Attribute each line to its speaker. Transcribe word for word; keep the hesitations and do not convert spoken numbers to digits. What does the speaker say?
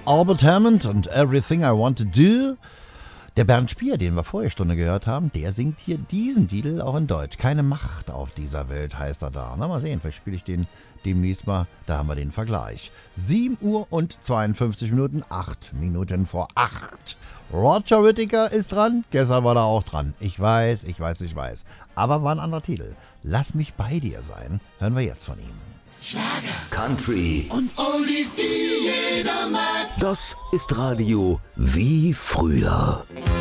Speaker 1: Albert Hammond und Everything I Want to Do. Der Bernd Spier, den wir vorher Stunde gehört haben, der singt hier diesen Titel auch in Deutsch. Keine Macht auf dieser Welt heißt er da. Na, mal sehen, vielleicht spiele ich den demnächst mal. Da haben wir den Vergleich. sieben Uhr und zweiundfünfzig Minuten, acht Minuten vor acht. Roger Whittaker ist dran, gestern war er auch dran. Ich weiß, ich weiß, ich weiß. Aber war ein anderer Titel. Lass mich bei dir sein, hören wir jetzt von ihm.
Speaker 2: Schlager, Country
Speaker 3: und Oldies, die jeder mag.
Speaker 2: Das ist Radio wie früher.